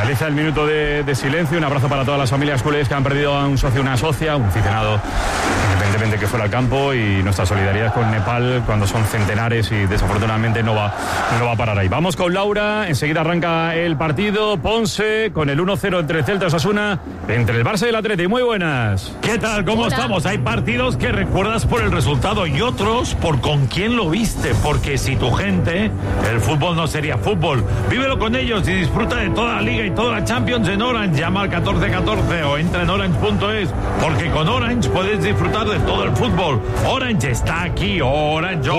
Finaliza el minuto de silencio. Un abrazo para todas las familias culés que han perdido a un socio, una socia, un aficionado, independientemente que fuera al campo, y nuestra solidaridad con Nepal cuando son centenares y desafortunadamente no va a parar ahí. Vamos con Laura, enseguida arranca el partido. Ponce con el 1-0 entre Celta y Osasuna, entre el Barça y el Atleti. Muy buenas. ¿Qué tal? ¿Cómo estamos? Hay partidos que recuerdas por el resultado y otros por con quién lo viste, porque si tu gente, el fútbol no sería fútbol. Vívelo con ellos y disfruta de toda la Liga y toda la Champions en Orange. Llama al 1414 o entra en orange.es, porque con Orange puedes disfrutar de todo el fútbol. Orange está aquí. Orange.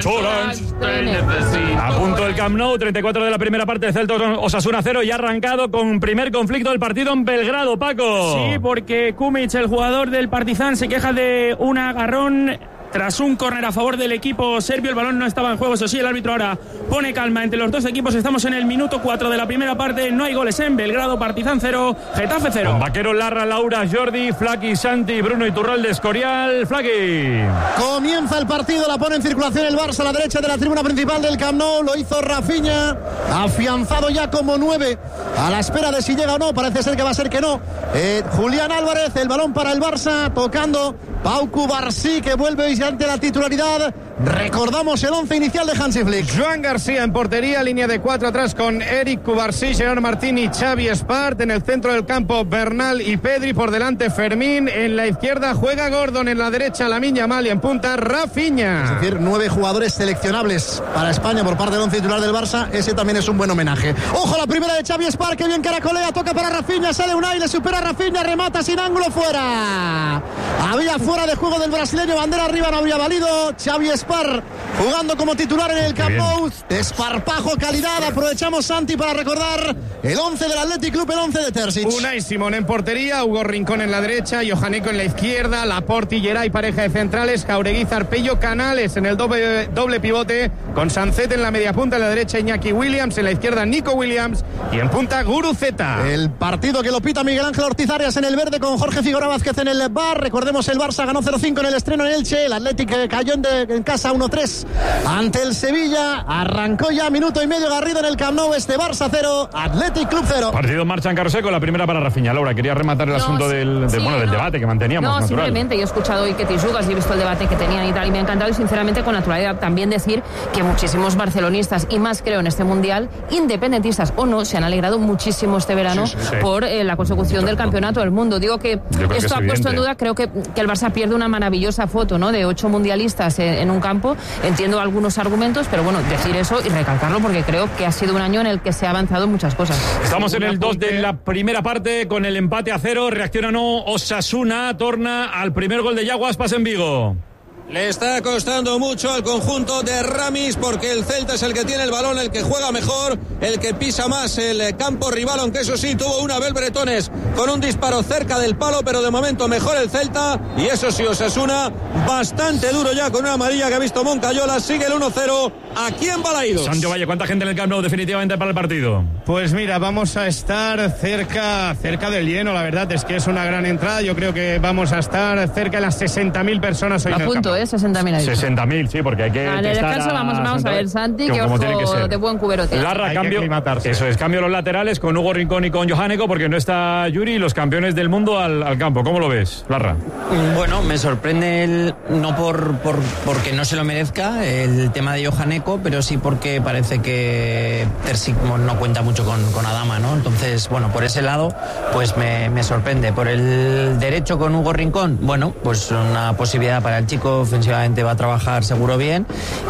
A punto el Camp Nou, 34 de la primera parte de Celta Osasuna 0, y ha arrancado con primer conflicto del partido en Belgrado, Paco. Sí, porque Kumic, el jugador del Partizan, se queja de un agarrón tras un córner a favor del equipo serbio. El balón no estaba en juego, eso sí, el árbitro ahora pone calma entre los dos equipos. Estamos en el minuto 4 de la primera parte, no hay goles en Belgrado. Partizan 0, Getafe 0. Con Vaquero, Larra, Laura, Jordi, Flaki, Santi, Bruno Iturralde, Escorial. Flaki. Comienza el partido, la pone en circulación el Barça a la derecha de la tribuna principal del Camp Nou. Lo hizo Rafinha, afianzado ya como 9, a la espera de si llega o no. Parece ser que va a ser que no. Julián Álvarez, el balón para el Barça, tocando Pau Cubarsí, que vuelve hoy ante la titularidad. Recordamos el 11 inicial de Hansi Flick. Joan García en portería, línea de 4 atrás con Eric Cubarsí, Gerard Martín y Xavi Espart. En el centro del campo, Bernal y Pedri, por delante Fermín. En la izquierda juega Gordon, en la derecha Lamine Yamal y en punta Rafinha. Es decir, 9 jugadores seleccionables para España por parte del 11 titular del Barça. Ese también es un buen homenaje. Ojo, la primera de Xavi Espart, que bien caracolea, toca para Rafinha, sale Unai, le supera a Rafinha, remata sin ángulo, fuera. Había fuera de juego del brasileño, bandera arriba, no había valido. Xavi Espart jugando como titular en el Camp Nou. Desparpajo, calidad. Aprovechamos, Santi, para recordar el 11 del Athletic Club, el 11 de Terzic. Unai Simón en portería, Hugo Rincón en la derecha, Johaneko en la izquierda, Laporte y Geray, pareja de centrales, Jauregui, Zarpello, Canales en el doble pivote, con Sancet en la media punta, en la derecha Iñaki Williams, en la izquierda Nico Williams y en punta Guruceta. El partido que lo pita Miguel Ángel Ortiz Arias en el verde, con Jorge Figueroa Vázquez en el bar. Recordemos, el Barça ganó 0-5 en el estreno en Elche, el Athletic cayó en casa 1-3 ante el Sevilla. Arrancó ya minuto y medio Garrido en el Camp Nou. Barça 0, Athletic Club 0. Partido en marcha en Carroseco, la primera para Rafinha. Laura, quería rematar el asunto del debate que manteníamos. No, natural. Simplemente yo he escuchado hoy que Tisugas y he visto el debate que tenían y tal, y me ha encantado, y sinceramente con naturalidad también decir que muchísimos barcelonistas, y más creo en este mundial, independentistas o no, se han alegrado muchísimo este verano por la consecución del campeonato del mundo. Digo que esto ha puesto en duda, creo que el Barça pierde una maravillosa foto, ¿no?, de 8 mundialistas en un campo. Entiendo algunos argumentos, pero bueno, decir eso y recalcarlo porque creo que ha sido un año en el que se ha avanzado en muchas cosas. Estamos en el 2 de la primera parte con el empate a 0. Reacciona o no Osasuna, torna al primer gol de Yago Aspas en Vigo. Le está costando mucho al conjunto de Ramis, porque el Celta es el que tiene el balón, el que juega mejor, el que pisa más el campo rival, aunque eso sí, tuvo una Abel Bretones con un disparo cerca del palo, pero de momento mejor el Celta. Y eso sí, Osasuna bastante duro ya, con una amarilla que ha visto Moncayola. Sigue el 1-0 aquí en Balaídos. Sancho Valle, ¿cuánta gente en el Camp Nou definitivamente para el partido? Pues mira, vamos a estar cerca del lleno. La verdad es que es una gran entrada. Yo creo que vamos a estar cerca de las 60.000 personas hoy en el campo. 60.000 ahí. 60.000, sí, porque hay que en el descanso vamos a ver, Santi, que ojo de buen cuberote. Larra, cambio. Eso es, cambio los laterales con Hugo Rincón y con Johaneko, porque no está Yuri, los campeones del mundo al campo. ¿Cómo lo ves, Larra? Bueno, me sorprende no porque no se lo merezca el tema de Johaneko, pero sí porque parece que Terzic no cuenta mucho con Adama, ¿no? Entonces, bueno, por ese lado, pues me sorprende. Por el derecho con Hugo Rincón, bueno, pues una posibilidad para el chico. Ofensivamente va a trabajar seguro bien,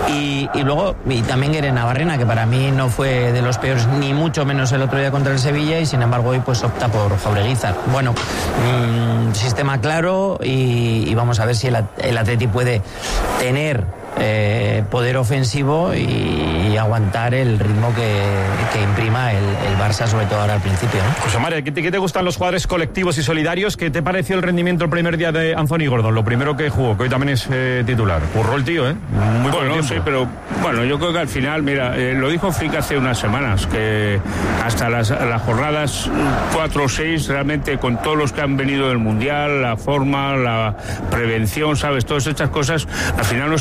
y luego también Gueren Navarrena, que para mí no fue de los peores, ni mucho menos el otro día contra el Sevilla, y sin embargo hoy pues opta por Jaureguizar. Bueno, sistema claro, y vamos a ver si el Atleti puede tener poder ofensivo y aguantar el ritmo que imprima el Barça, sobre todo ahora al principio, ¿no? José María, ¿qué te gustan los jugadores colectivos y solidarios? ¿Qué te pareció el rendimiento el primer día de Anthony Gordon? Lo primero que jugó, que hoy también es titular. Curró el tío, muy bueno, sí, pero bueno, yo creo que al final, mira, lo dijo Flick hace unas semanas, que hasta las jornadas 4 o 6, realmente con todos los que han venido del Mundial, la forma, la prevención, ¿sabes? Todas estas cosas, al final no se va a ver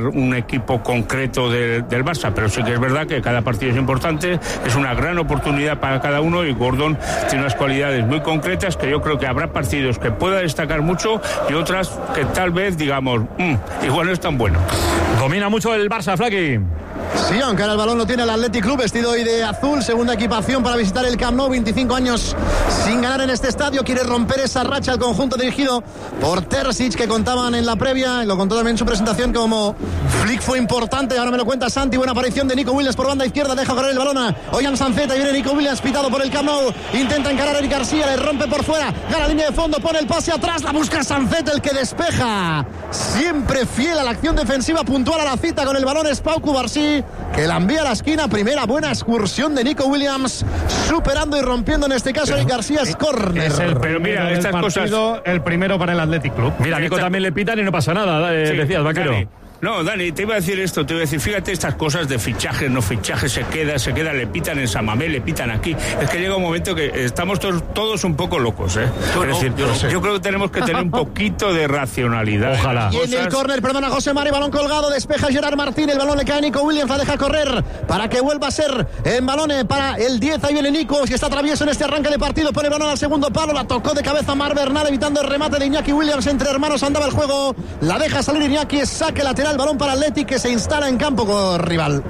ser un equipo concreto del Barça, pero sí que es verdad que cada partido es importante, es una gran oportunidad para cada uno y Gordon tiene unas cualidades muy concretas que yo creo que habrá partidos que pueda destacar mucho y otras que tal vez digamos, igual no es tan bueno. Domina mucho el Barça, Flaqui. Sí, aunque ahora el balón lo tiene el Athletic Club, vestido hoy de azul, segunda equipación para visitar el Camp Nou, 25 años sin ganar en este estadio, quiere romper esa racha el conjunto dirigido por Terzic, que contaban en la previa, y lo contó también en su presentación, como Flick fue importante, ahora me lo cuenta Santi, buena aparición de Nico Williams por banda izquierda, deja correr el balón a Ollán Sancet, y viene Nico Williams pitado por el Camp Nou, intenta encarar a Eric García, le rompe por fuera, gana línea de fondo, pone el pase atrás, la busca Sancet, el que despeja, siempre fiel a la acción defensiva, puntual a la cita con el balón es Pau Cubarsí, que la envía a la esquina. Primera buena excursión de Nico Williams, superando y rompiendo en este caso Eric García, es córner. Pero mira, estas cosas, el primero para el Athletic Club. Mira, Nico también le pitan y no pasa nada, sí, decías, Vaquero. Dani. No, Dani, te iba a decir esto, fíjate estas cosas de fichajes, no fichajes, se queda, le pitan en San Mamés, le pitan aquí. Es que llega un momento que estamos todos un poco locos, ¿eh? Es decir, yo creo que tenemos que tener un poquito de racionalidad. Ojalá. Y en el córner, perdona, José Mari, balón colgado, despeja Gerard Martín, el balón le cae a Nico Williams, la deja correr para que vuelva a ser en balón para el 10, ahí viene Nico, si está travieso en este arranque de partido, pone el balón al segundo palo, la tocó de cabeza Mar Bernal, evitando el remate de Iñaki Williams, entre hermanos andaba el juego, la deja salir Iñaki, es saque lateral, balón para Athletic, que se instala en campo con rival.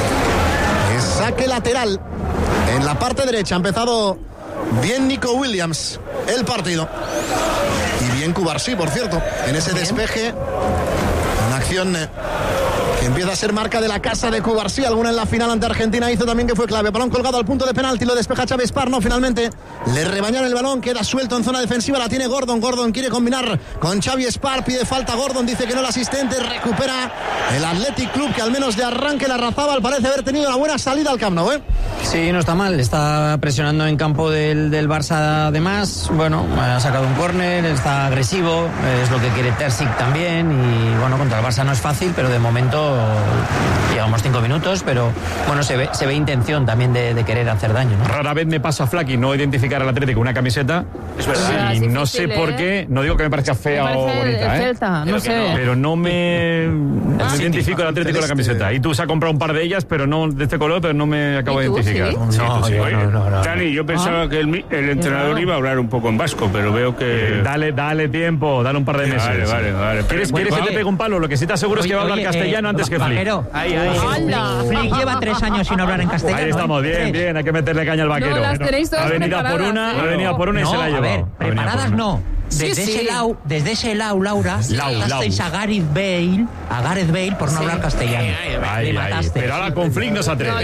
Es saque lateral en la parte derecha. Ha empezado bien Nico Williams el partido. Y bien Cubarsí, por cierto, en ese despeje. Una acción que empieza a ser marca de la casa de Cubarsí. Alguna en la final ante Argentina hizo también, que fue clave. Balón colgado al punto de penalti, lo despeja Xavi Espar. No, finalmente le rebañaron el balón, queda suelto en zona defensiva, la tiene Gordon. Gordon quiere combinar con Xavi Espar, pide falta Gordon, dice que no el asistente, recupera el Athletic Club, que al menos de arranque la Razabal parece haber tenido una buena salida al Camp Nou, ¿eh? Sí, no está mal, está presionando en campo del Barça además, bueno, ha sacado un córner, está agresivo, es lo que quiere Terzic también, y bueno, contra el Barça no es fácil, pero de momento llevamos 5 minutos, pero bueno, se ve intención también de querer hacer daño, ¿no? Rara vez me pasa, Flaqui, no identificar al Atlético una camiseta. Es verdad. Y no sé por qué, no digo que me parezca fea o bonita, Celta, no sé. Pero no me identifico al Atlético con la camiseta. Y tú se has comprado un par de ellas, pero no de este color, pero no me acabo de identificar. ¿Sí? No. Dani, yo pensaba que el entrenador iba a hablar un poco en vasco, pero veo que... Dale tiempo, dale un par de meses. Vale. ¿Quieres que te pegue un palo? Lo que sí te aseguro es que va a hablar castellano antes que Flick. Flick lleva 3 años sin hablar en castellano. Ahí estamos, bien, hay que meterle caña al Vaquero. No, las tenéis todas ha venido por una y se la ha llevado. A ver, preparadas no. Desde ese lado, Laura, matasteis a Gareth Bale por no hablar castellano. Ay, pero ahora con Flick no se atreve.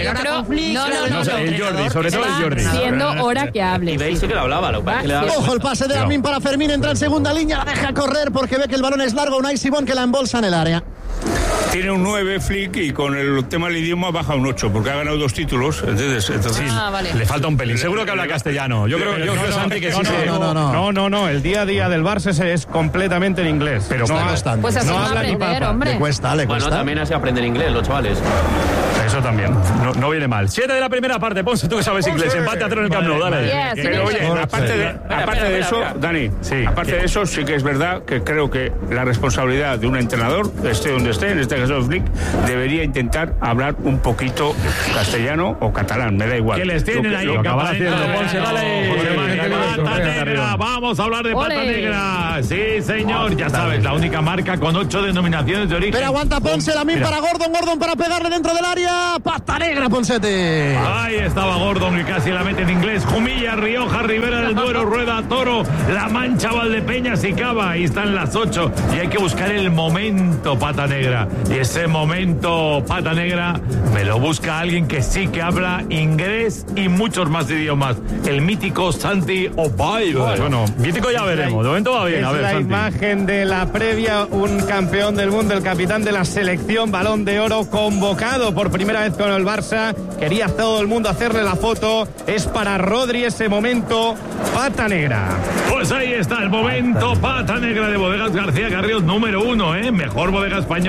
El Jordi, sobre todo el Jordi. Siendo hora que hable. Y veis que lo hablaba, Ojo el pase de Lamin para Fermín, entra en segunda línea, la deja correr porque ve que el balón es largo, Unai Simón que la embolsa en el área. Tiene un 9 Flick y con el tema del idioma baja un 8 porque ha ganado 2 títulos. Entonces vale. Le falta un pelín. Seguro que habla castellano. Yo creo Santi, que sí. No. El día a día del Barça es completamente en inglés. Pero pues así no va a habla ni aprender, papa. hombre. Le cuesta. Bueno, también así aprenden inglés los chavales. Eso también. No viene mal. 7 de la primera parte. Ponce, tú que sabes inglés. Empate a 0 en el Camp Nou. Dale. Pero oye, aparte de eso, Dani, aparte de eso, sí que es verdad que creo que la responsabilidad de un entrenador, esté donde esté, en este caso Flick, debería intentar hablar un poquito castellano o catalán, me da igual. Que les tienen ahí en acabar haciendo. Ponce, dale. Pata negra, vamos a hablar de pata negra. Sí, señor, ya sabes, la única marca con 8 denominaciones de origen. Pero aguanta Ponce, Lamin para Gordon para pegarle dentro del área, pata negra Ponsete. Ahí estaba Gordon y casi la mete en inglés. Jumilla, Rioja, Ribera del Duero, Rueda, Toro, La Mancha, Valdepeñas y Cava. Ahí están las 8 y hay que buscar el momento, pata negra. Y ese momento, pata negra, me lo busca alguien que sí que habla inglés y muchos más idiomas. El mítico Santi O'Baile. Bueno, mítico ya veremos. De momento va bien. A ver, la Santi. imagen de la previa, un campeón del mundo, el capitán de la selección, Balón de Oro, convocado por primera vez con el Barça. Quería todo el mundo hacerle la foto. Es para Rodri ese momento, pata negra. Pues ahí está el momento, pata negra de Bodegas García Carrión, número 1, mejor bodega española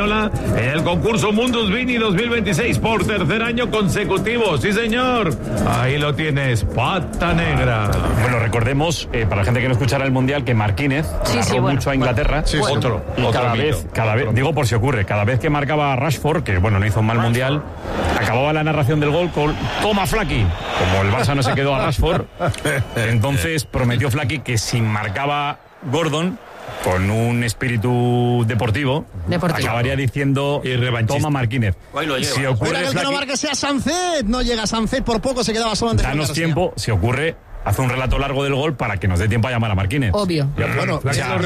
en el concurso Mundus Vini 2026 por tercer año consecutivo. Sí, señor. Ahí lo tienes, pata negra. Bueno, recordemos, para la gente que no escuchara el Mundial, que Marquínez mucho a Inglaterra. Otro cada vez, digo por si ocurre, cada vez que marcaba Rashford, que bueno, no hizo un mal Mundial, acababa la narración del gol con toma Flaky. Como el Barça no se quedó a Rashford, entonces prometió Flaky que si marcaba Gordon, con un espíritu deportivo. Acabaría diciendo toma Marquínez. Si ocurre que el que no marque sea Sancet, no llega Sancet, por poco se quedaba solo ante danos tiempo, si ocurre, hace un relato largo del gol para que nos dé tiempo a llamar a Marquínez. Obvio. Bueno,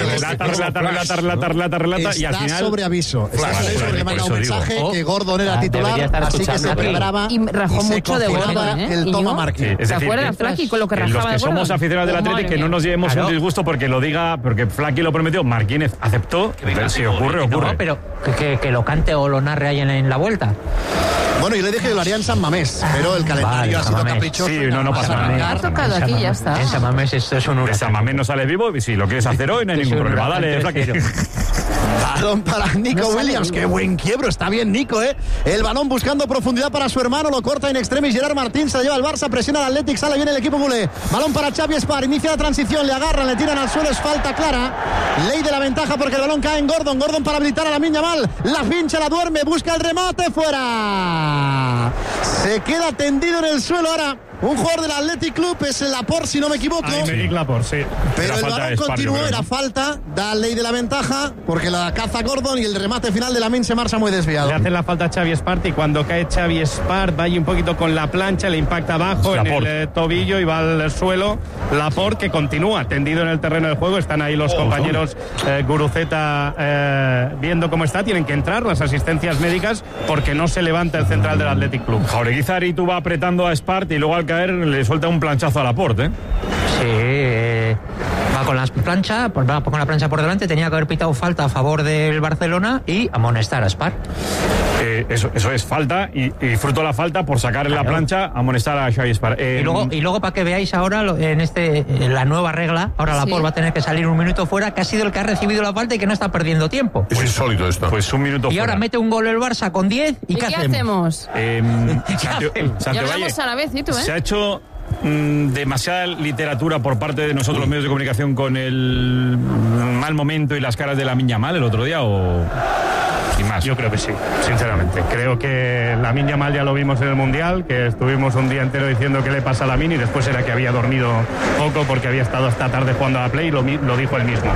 relata y al final sobre aviso. Le manda un mensaje que Gordon era titular, así que se preparaba y rajó mucho de Gordon, el toma Marquínez. ¿Se acuerdan Flaky con lo que rajaba de Los que somos aficionados del Atlético, que no nos llevemos un disgusto porque lo diga, porque Flaky lo prometió, Marquínez aceptó, si ocurre. No, pero que lo cante o lo narre ahí en la vuelta. Bueno, yo le dije que lo haría en San Mamés, pero el calendario ha sido caprichoso. Sí, no pasa nada. Ha tocado aquí, ya está. En San Mamés esto es un huracán. En San Mamés no sale vivo y si lo quieres hacer hoy no hay ningún problema. Dale, Flaky. Balón para Nico Williams. Qué buen quiebro. Está bien Nico, ¿eh? El balón buscando profundidad para su hermano. Lo corta in extremis Gerard Martín. Se lleva el Barça. Presiona al Athletic. Sale bien el equipo culé. Balón para Xavi Espar. Inicia la transición. Le agarran. Le tiran al suelo. Es falta clara. Ley de la ventaja porque el balón cae en Gordon. Gordon para habilitar a Lamine Yamal. La pincha, la duerme. Busca el remate. Fuera. Se queda tendido en el suelo ahora. Un jugador del Athletic Club es el Laporte, si no me equivoco. Laporte, sí. Pero el balón continuó, era falta, da ley de la ventaja, porque la caza Gordon y el remate final de Lamine se marcha muy desviado. Le hacen la falta a Xavi Espart y cuando cae Xavi Espart va ahí un poquito con la plancha, le impacta abajo en el tobillo y va al suelo. Laporte que continúa tendido en el terreno del juego. Están ahí los compañeros Guruceta viendo cómo está. Tienen que entrar las asistencias médicas porque no se levanta el central del Athletic Club. Jaureguizar y tú va apretando a Espart y luego al caer le suelta un planchazo a Laporte, ¿eh? Sí, va con la plancha por delante, tenía que haber pitado falta a favor del Barcelona y amonestar a Espart. Eso es falta y fruto de la falta por sacar en la plancha amonestar a Xavi Espart. Y luego para que veáis ahora en la nueva regla, ahora Laporte va a tener que salir un minuto fuera, que ha sido el que ha recibido la falta y que no está perdiendo tiempo. Es insólito esto. Pues un minuto fuera. Y ahora mete un gol el Barça con 10 ¿y qué hacemos? Ya hablamos a la vez, ¿y tú, Se ha hecho demasiada literatura por parte de nosotros los medios de comunicación con el mal momento y las caras de Lamine Yamal el otro día, o sin más. Yo creo que sí, sinceramente. Creo que Lamine Yamal ya lo vimos en el Mundial, que estuvimos un día entero diciendo qué le pasa a Lamine y después era que había dormido poco porque había estado hasta tarde jugando a la Play y lo dijo él mismo.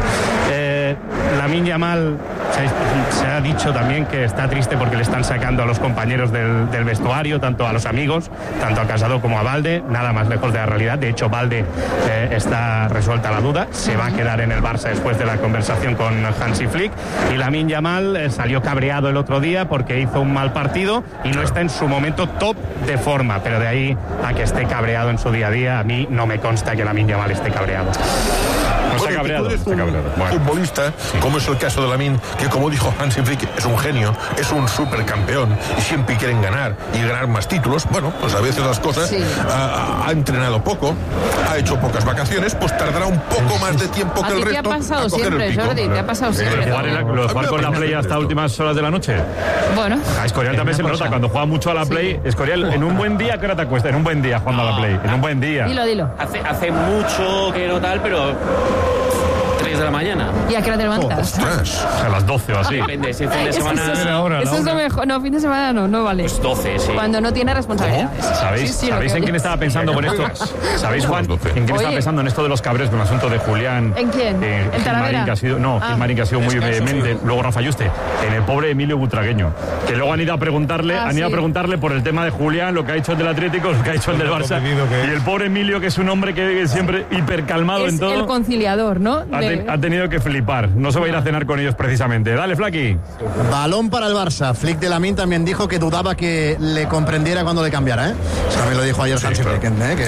Lamine Yamal se ha dicho también que está triste porque le están sacando a los compañeros del vestuario, tanto a los amigos, tanto a Casado como a Balde, nada más lejos de la realidad. De hecho, Balde está resuelta la duda, se va a quedar en el Barça después de la conversación con Hansi Flick, y Lamine Yamal salió cabreado el otro día porque hizo un mal partido y no está en su momento top de forma, pero de ahí a que esté cabreado en su día a día, a mí no me consta que Lamine Yamal esté cabreado. Está cabreado. Futbolista, como es el caso de Lamine, que como dijo Hansi Flick, es un genio, es un supercampeón y siempre quieren ganar y ganar más títulos. Bueno, pues a veces las cosas ha entrenado poco, ha hecho pocas vacaciones, pues tardará un poco más de tiempo que el resto. ¿Te ha pasado siempre, Jordi? ¿Te ha pasado siempre? ¿Jugar con la Play hasta últimas horas de la noche? Bueno. A Escorial también se le nota cuando juega mucho a la Play. Escorial, en un buen día, ¿qué hora te cuesta? En un buen día jugando a la Play. En un buen día. Dilo. Hace mucho que no tal, pero 3 de la mañana. ¿Y a qué hora te levantas? A las 12 o así. Depende, si fin de semana... Eso es lo mejor. No, fin de semana no vale. Pues 12, sí. Cuando no tiene responsabilidades. ¿Sabéis en quién estaba pensando con esto? ¿Sabéis, Juan, en quién estaba pensando en esto de los cabreos con el asunto de Julián? ¿En quién? ¿En Talavera? Gilmarín, que ha sido muy vehemente. Luego Rafa Yuste. En el pobre Emilio Butragueño. Que luego han ido a preguntarle por el tema de Julián, lo que ha hecho el del Atlético, lo que ha hecho el del Barça. Y el pobre Emilio, que es un hombre que siempre hipercalmado en todo. Es el conciliador, ¿no? Ha tenido que flipar. No se va a ir a cenar con ellos precisamente. Dale, Flaky. Balón para el Barça. Flick de Lamine también dijo que dudaba que le comprendiera cuando le cambiara, ¿eh? Eso también lo dijo ayer Hansi Flick,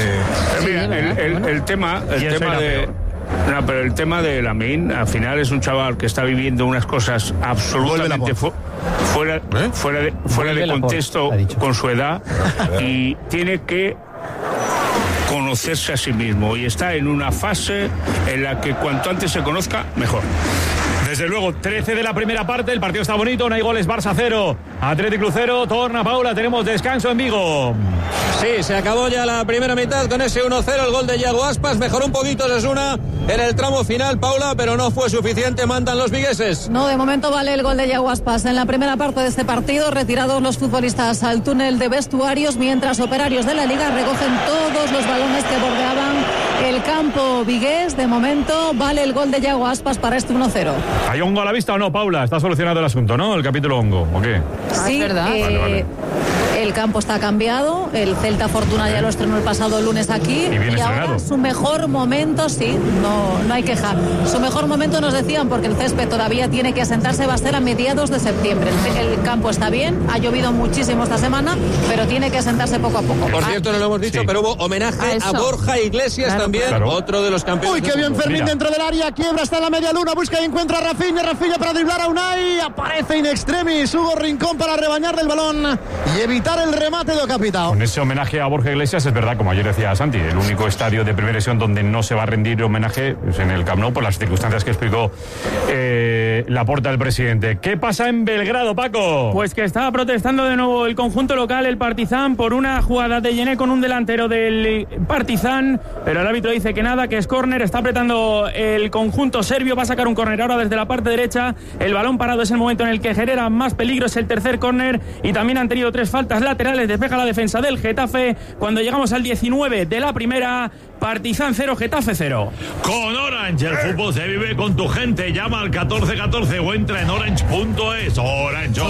el tema de Lamine, al final es un chaval que está viviendo unas cosas absolutamente fuera de contexto con su edad y tiene que conocerse a sí mismo y está en una fase en la que cuanto antes se conozca, mejor. Desde luego, 13 de la primera parte, el partido está bonito, no hay goles, Barça 0, Athletic Club 0, torna Paula, tenemos descanso en Vigo. Sí, se acabó ya la primera mitad con ese 1-0, el gol de Yago Aspas, mejoró un poquito Osasuna en el tramo final, Paula, pero no fue suficiente, mandan los vigueses. No, de momento vale el gol de Yago Aspas en la primera parte de este partido, retirados los futbolistas al túnel de vestuarios, mientras operarios de la Liga recogen todos los balones que bordeaban el campo vigués. De momento vale el gol de Yago Aspas para este 1-0. ¿Hay hongo a la vista o no, Paula? Está solucionado el asunto, ¿no? El capítulo hongo, ¿o qué? Sí, es verdad. Vale. El campo está cambiado, el Celta Fortuna ya lo estrenó el pasado lunes aquí y ahora su mejor momento, sí, no hay queja. Su mejor momento, nos decían, porque el césped todavía tiene que asentarse, va a ser a mediados de septiembre. El campo está bien, ha llovido muchísimo esta semana, pero tiene que asentarse poco a poco. Por cierto, no lo hemos dicho, pero hubo homenaje a Borja Iglesias también, otro de los campeones. Uy, qué bien Fermín dentro del área, quiebra hasta la media luna, busca y encuentra a Rafinha para driblar a Unai, aparece in extremis Hugo Rincón para rebañarle el balón y evitar el remate de Capitao. Con ese homenaje a Borja Iglesias, es verdad, como ayer decía Santi, el único estadio de primera división donde no se va a rendir homenaje es en el Camp Nou por las circunstancias que explicó Laporta, el presidente. ¿Qué pasa en Belgrado, Paco? Pues que estaba protestando de nuevo el conjunto local, el Partizan, por una jugada de Yené con un delantero del Partizan, pero el árbitro dice que nada, que es córner. Está apretando el conjunto serbio, va a sacar un córner ahora desde la parte derecha. El balón parado es el momento en el que genera más peligro, es el tercer córner, y también han tenido 3 faltas laterales. Despeja la defensa del Getafe cuando llegamos al 19 de la primera. Partizan 0, Getafe 0. Con Orange, el fútbol se vive con tu gente. Llama al 1414 o entra en orange.es. Orange.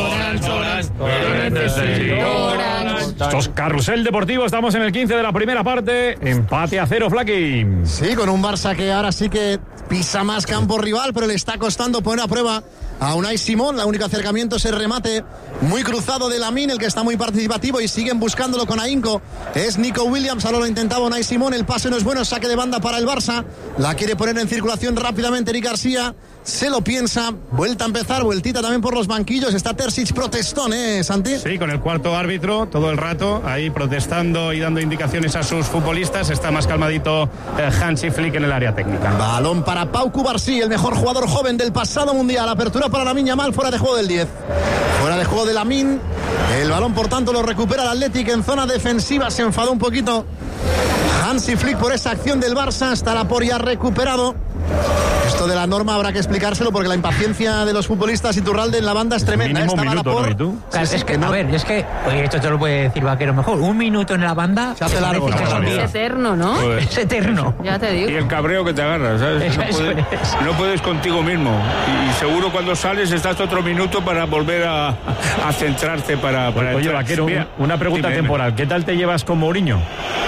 Esto es Carrusel Deportivo, estamos en el 15 de la primera parte. Empate a 0, Flaki. Sí, con un Barça que ahora sí que pisa más campo rival, pero le está costando poner a prueba a Unai Simón. El único acercamiento es el remate muy cruzado de Lamine, el que está muy participativo, y siguen buscándolo con ahínco. Es Nico Williams, ahora lo intentaba Unai Simón, el pase no es bueno, saque de banda para el Barça, la quiere poner en circulación rápidamente Eric García, se lo piensa, vuelta a empezar, vueltita también por los banquillos, está Terzic protestón, Santi. Sí, con el cuarto árbitro todo el rato ahí protestando y dando indicaciones a sus futbolistas. Está más calmadito Hansi Flick en el área técnica. Balón para Pau Cubarsí, el mejor jugador joven del pasado mundial. Apertura para Lamine Yamal, fuera de juego del 10, fuera de juego de Lamine. El balón por tanto lo recupera el Athletic en zona defensiva. Se enfadó un poquito Hansi Flick por esa acción del Barça. Está Laporte ya recuperado. Esto de la norma habrá que explicárselo, porque la impaciencia de los futbolistas Iturralde en la banda es tremenda. Mínimo minuto, ¿no? ¿Y tú? Es que, a ver, es que oye, esto te lo puede decir Vaquero mejor. Un minuto en la banda se hace largo. Es eterno, ¿no? Joder. Es eterno. Ya te digo. Y el cabreo que te agarras, ¿sabes? No puedes contigo mismo. Y seguro cuando sales estás otro minuto para volver a centrarte para Oye, Vaquero, una pregunta temporal. ¿Qué tal te llevas con Mourinho?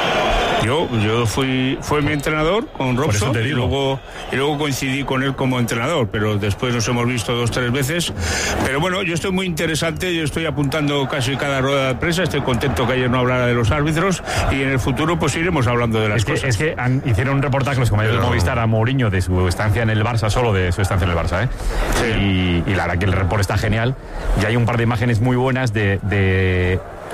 Yo fue mi entrenador con Robson y luego coincidí con él como entrenador, pero después nos hemos visto 2-3 veces. Pero bueno, yo estoy muy interesante, yo estoy apuntando casi cada rueda de prensa, estoy contento que ayer no hablara de los árbitros, y en el futuro pues iremos hablando de las cosas. Es que hicieron un reportaje los compañeros de Movistar a Mourinho de su estancia en el Barça, solo de su estancia en el Barça, Sí. Y la verdad que el reporte está genial, y hay un par de imágenes muy buenas de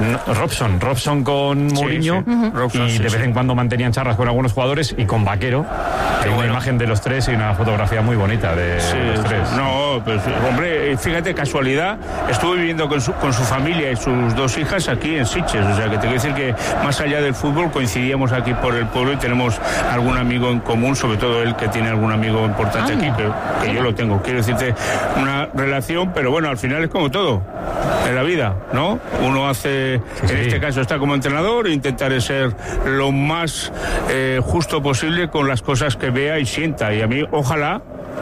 Robson con Mourinho, y de vez en cuando mantenían charlas con algunos jugadores, y con Vaquero. Hay una imagen de los tres y una fotografía muy bonita de los tres. No, pues hombre, fíjate, casualidad, estuve viviendo con su familia y sus 2 hijas aquí en Sitges, o sea que te quiero decir que más allá del fútbol coincidíamos aquí por el pueblo y tenemos algún amigo en común, sobre todo él, que tiene algún amigo importante aquí, que yo lo tengo. Quiero decirte, una relación, pero bueno, al final es como todo en la vida, ¿no? Uno hace, en este caso está como entrenador, intentar ser lo más justo posible con las cosas que vea y sienta, y a mí ojalá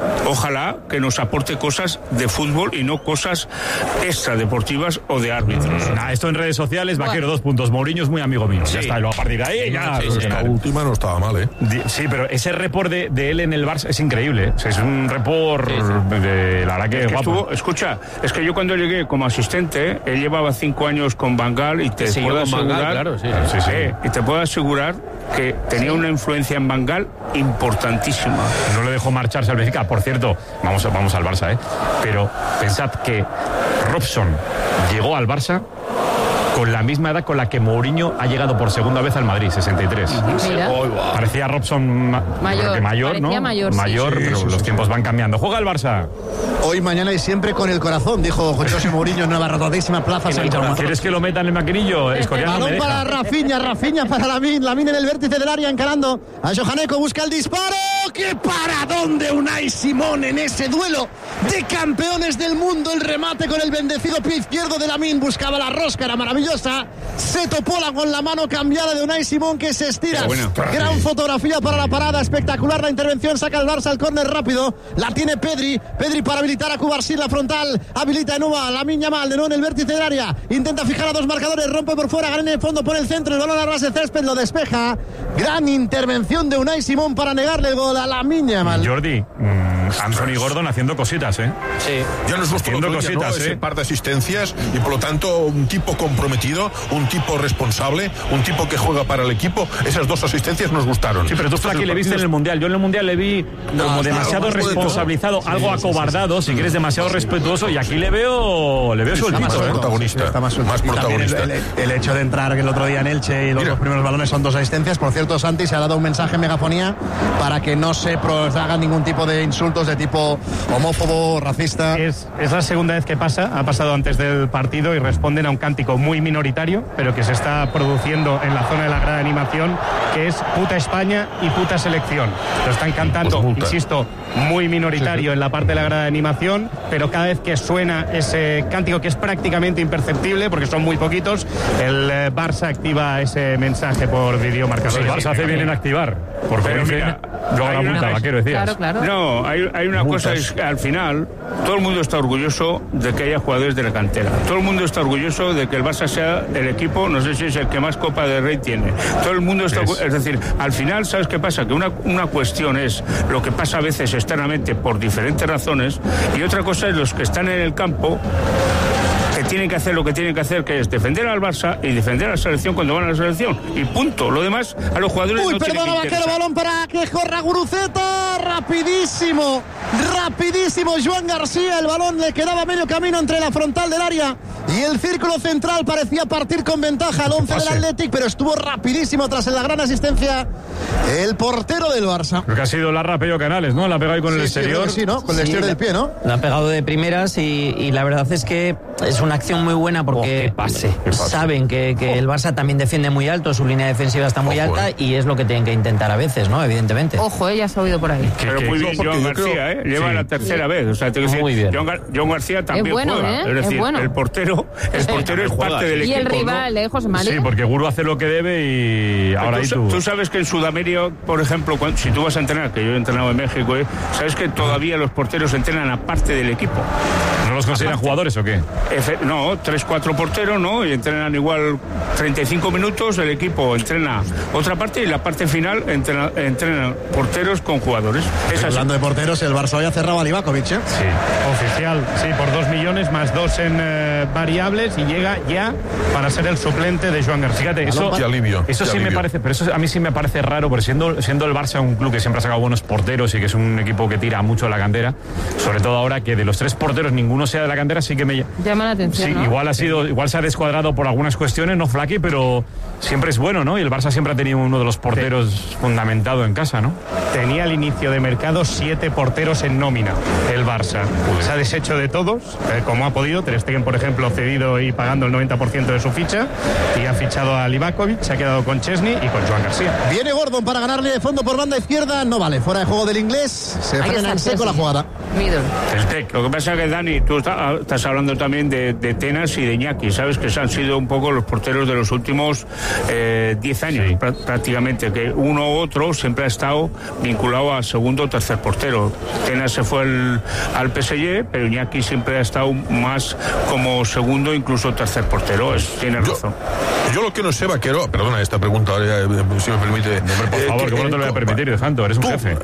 que nos aporte cosas de fútbol y no cosas extradeportivas o de árbitros. Esto en redes sociales, Vaquero, 2 puntos. Mourinho es muy amigo mío. Sí. Ya está, y luego a partir de ahí ya. La última no estaba mal, Sí, pero ese report de él en el Barça es increíble. O sea, es un report de la verdad que guapo. Escucha, es que yo cuando llegué como asistente, él llevaba 5 años con Van Gaal, y te puedo asegurar, y te puedo asegurar que tenía una influencia en Van Gaal importantísima. No le dejó marcharse al Benfica. Por cierto, vamos al Barça, pero pensad que Robson llegó al Barça con la misma edad con la que Mourinho ha llegado por segunda vez al Madrid, 63. Mira. Parecía Robson mayor, ¿no? Mayor, pero los tiempos van cambiando. Juega el Barça. Hoy, mañana y siempre con el corazón, dijo José Mourinho en una abarrotadísima plaza San Jaume. ¿Quieres que lo metan en el maquinillo? Balón para Rafinha para Lamine en el vértice del área encarando a Johaneko, busca el disparo. ¡Qué paradón de Unai Simón en ese duelo de campeones del mundo! El remate con el bendecido pie izquierdo de Lamine, buscaba la rosca, era maravillosa, se topó con la mano cambiada de Unai Simón que se estira. Gran fotografía para la parada, espectacular la intervención, saca el Barça al córner rápido, la tiene Pedri para habilitar a Cubarsí, la frontal, habilita de nuevo a Lamine Yamal, de nuevo en el vértice del área, intenta fijar a dos marcadores, rompe por fuera, gana en el fondo, pone el centro, el balón a ras de césped, lo despeja. Gran intervención de Unai Simón para negarle el gol a Lamine Yamal. Jordi, Anthony Gordon haciendo cositas, ¿eh? Sí. Ya nos gustó haciendo cositas, ¿no? Ese par de asistencias y por lo tanto un tipo comprometido, un tipo responsable, un tipo que juega para el equipo. Esas dos asistencias nos gustaron. Sí, pero tú aquí le viste en el Mundial. Yo en el Mundial le vi como demasiado responsabilizado, algo acobardado, si quieres, demasiado respetuoso, y aquí le veo sueltito. Más protagonista. Está más protagonista. El hecho de entrar el otro día en Elche y los primeros balones son dos asistencias. Por cierto, Santi se ha dado un mensaje en megafonía para que no se hagan ningún tipo de insultos de tipo homófobo, racista. Es la segunda vez que pasa, ha pasado antes del partido y responden a un cántico muy minoritario, pero que se está produciendo en la zona de la grada de animación, que es puta España y puta selección. Lo están cantando, insisto, muy minoritario en la parte de la grada de animación, pero cada vez que suena ese cántico, que es prácticamente imperceptible porque son muy poquitos, el Barça activa ese mensaje por videomarcador. El Barça hace bien en activar, porque luego la multa, Vaquero, decías. Claro. No, hay una cosa, es que al final todo el mundo está orgulloso de que haya jugadores de la cantera. Todo el mundo está orgulloso de que el Barça sea el equipo, no sé si es el que más Copa del Rey tiene. Todo el mundo está es decir, al final, ¿sabes qué pasa? Que una cuestión es lo que pasa a veces externamente por diferentes razones, y otra cosa es los que están en el campo, que tienen que hacer lo que tienen que hacer, que es defender al Barça y defender a la selección cuando van a la selección, y punto. Lo demás a los jugadores no tiene que Vaquero, balón para que corra Guruceta, rapidísimo Joan García, el balón le quedaba medio camino entre la frontal del área y el círculo central, parecía partir con ventaja al 11 del Athletic, pero estuvo rapidísimo tras la gran asistencia el portero del Barça. Creo que ha sido Larra Pello Canales, ¿no? La ha pegado ahí con el exterior. Sí, ¿no? Con el exterior del pie, ¿no? La ha pegado de primeras y la verdad es que es una acción muy buena porque saben que el Barça también defiende muy alto, su línea defensiva está muy alta y es lo que tienen que intentar a veces, ¿no? Evidentemente. Ojo, ya se ha oído por ahí. Pero muy bien Joan García, lleva la tercera vez. O sea, tengo que decir, Joan García también juega. Es decir, el portero es parte del equipo. Y el rival, José María. Sí, porque Guru hace lo que debe y ahora tú sabes que en Sudamérica, por ejemplo, si tú vas a entrenar, que yo he entrenado en México, sabes que todavía los porteros entrenan aparte del equipo. ¿No los consideran jugadores o qué? No, 3-4 porteros, ¿no? Y entrenan igual 35 minutos, el equipo entrena otra parte y la parte final entrenan porteros con jugadores. Hablando de porteros, el Barça hoy ha cerrado a Livakovic, ¿eh? Sí, oficial, sí, por 2 millones más 2 en variables, y llega ya para ser el suplente de Joan García. Fíjate, eso sí me parece, pero eso a mí sí me parece raro, porque siendo el Barça un club que siempre ha sacado buenos porteros y que es un equipo que tira mucho de la cantera, sobre todo ahora que de los 3 porteros ninguno sea de la cantera, sí que me llama la atención. Sí, ¿no? igual se ha descuadrado por algunas cuestiones, no Flaky, pero siempre es bueno, ¿no? Y el Barça siempre ha tenido uno de los porteros fundamentado en casa, ¿no? Tenía al inicio de mercado 7 porteros en nómina, el Barça. Se ha deshecho de todos, como ha podido. Ter Stegen, por ejemplo, cedido y pagando el 90% de su ficha, y ha fichado a Livakovic, se ha quedado con Chesney y con Joan García. Viene Gordon para ganarle de fondo por banda izquierda, no vale, fuera de juego del inglés, se frena en seco la jugada. El TEC. Lo que pasa es que, Dani, tú estás hablando también de Tenas y de Iñaki, sabes que han sido un poco los porteros de los últimos 10 años, prácticamente, que uno u otro siempre ha estado vinculado al segundo o tercer portero. Tenas se fue al PSG, pero Iñaki siempre ha estado más como segundo, incluso tercer portero. Tienes razón. Yo lo que no sé, Vaquero, perdona esta pregunta, si me permite. Por favor, ¿cómo no te lo voy a permitir, Santo? Eres un jefe.